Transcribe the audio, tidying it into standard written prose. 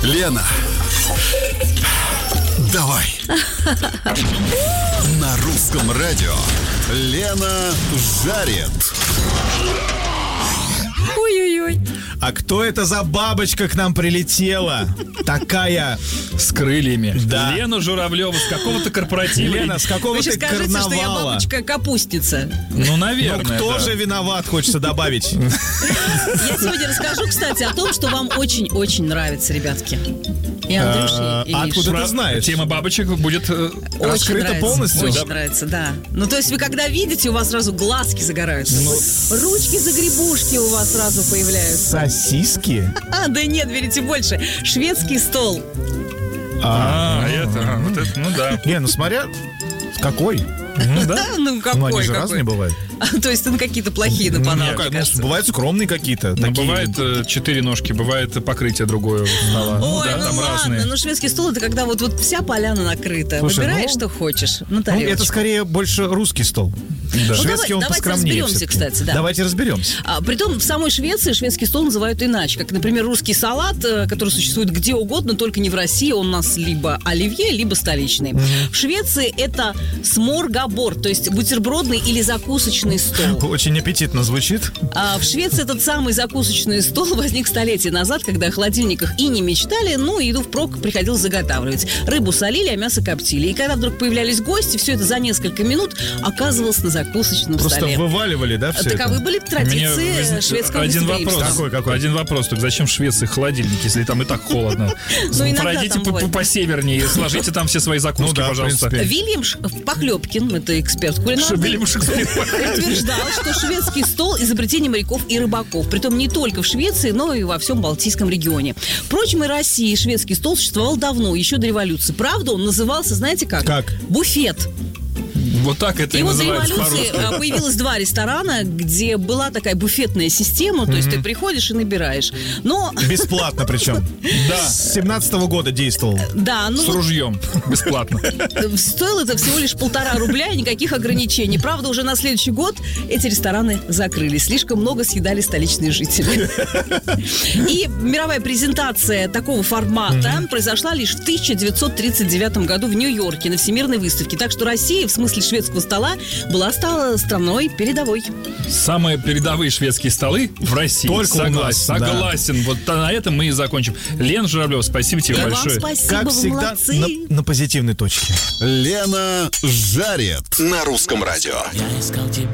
Лена, давай. На русском радио Лена жарит. Ой-ой-ой. А кто это за бабочка к нам прилетела? Такая с крыльями. Да. Лена Журавлева с какого-то корпоратива. Лена, с Вы какого-то сейчас скажете, что я карнавала. бабочка-капустница. Ну, наверное. Ну, кто да. же виноват, хочется добавить. Я сегодня расскажу, кстати, о том, что вам очень-очень нравится, ребятки. И Андрюша, и А Миша. откуда ты знаешь? Тема бабочек будет Очень раскрыта нравится, полностью? Очень Да. нравится, да. Ну, то есть вы когда видите, у вас сразу глазки загораются. Ручки-загребушки у вас сразу появляются. Сосиски? Да нет, верите больше. Шведский стол. вот это, ну да. Не, ну смотря какой. Ну да. Ну, Ну, какой, они же какой? разные бывают. То есть, какие-то плохие Ну, нападают, как, мне кажется. бывают скромные какие-то. Ну, такие. бывает 4 ножки, бывает покрытие другое у стола. Ой, да, ну там ладно, разные. но шведский стол — это когда вот вся поляна накрыта. Слушай, Выбираешь, ну, что хочешь, на Ну, тарелочку. это скорее больше русский стол. Да. Шведский он давайте поскромнее разберемся, все-таки. кстати, да. Давайте разберемся. Притом в самой Швеции шведский стол называют иначе. Как, например, русский салат, который существует где угодно, только не в России. Он у нас либо оливье, либо столичный. В Швеции это сморгаборд, то есть бутербродный или закусочный стол. Очень аппетитно звучит. А в Швеции этот самый закусочный стол возник столетия назад, когда о холодильниках и не мечтали, ну, еду впрок приходилось заготавливать. Рыбу солили, а мясо коптили. И когда вдруг появлялись гости, все это за несколько минут оказывалось на закусочном Просто столе. вываливали, да, все Таковы это? были традиции шведского один гостеприимства. вопрос. Какой? Один вопрос. Так зачем в Швеции холодильник, если там и так холодно? Ну, иногда Пройдите там бывает. посевернее, сложите там все свои закуски, Ну да, в пожалуйста. принципе. Вильям Похлебкин, это эксперт кулинарный, Вильям Шекспир. утверждал, что шведский стол – изобретение моряков и рыбаков. Притом не только в Швеции, но и во всем Балтийском регионе. Впрочем, и в России шведский стол существовал давно, еще до революции. Правда, он назывался, знаете как? Как? Буфет. Вот так это и И вот до называется революции по-русски. появилось 2 ресторана, где была такая буфетная система, то есть ты приходишь и набираешь. Но, Бесплатно причем. Да. С 17-го года действовал. да, ну С вот ружьем. Бесплатно. стоило это всего лишь 1,5 рубля и никаких ограничений. Правда, уже на следующий год эти рестораны закрылись. Слишком много съедали столичные жители. И мировая презентация такого формата произошла лишь в 1939 году в Нью-Йорке на Всемирной выставке. Так что Россия, в смысле шведского стола, стала страной передовой. Самые передовые шведские столы в России. Только у нас, Согласен. Вот на этом мы и закончим. Лен Журавлев, спасибо тебе И вам большое. спасибо, Как вы всегда, молодцы. на позитивной точке. Лена жарит. На русском радио. Я искал тебя.